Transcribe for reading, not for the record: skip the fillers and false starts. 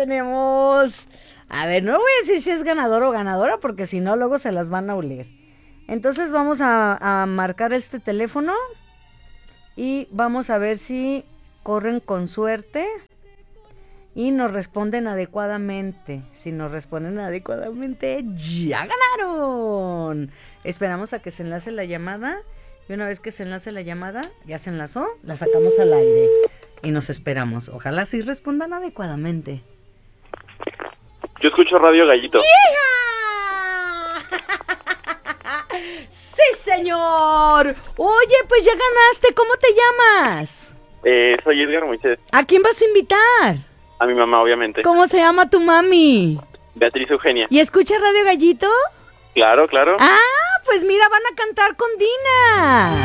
tenemos... A ver, no voy a decir si es ganador o ganadora, porque si no, luego se las van a oler. Entonces vamos a marcar este teléfono y vamos a ver si corren con suerte y nos responden adecuadamente. Si nos responden adecuadamente, ¡ya ganaron! Esperamos a que se enlace la llamada. Y una vez que se enlace la llamada, ya se enlazó, la sacamos al aire y nos esperamos. Ojalá sí respondan adecuadamente. Yo escucho Radio Gallito. ¡Hija! ¡Sí, señor! Oye, pues ya ganaste. ¿Cómo te llamas? Soy Edgar Moisés. ¿A quién vas a invitar? A mi mamá, obviamente. ¿Cómo se llama tu mami? Beatriz Eugenia. ¿Y escucha Radio Gallito? Claro, claro. Ah, pues mira, van a cantar con Dina.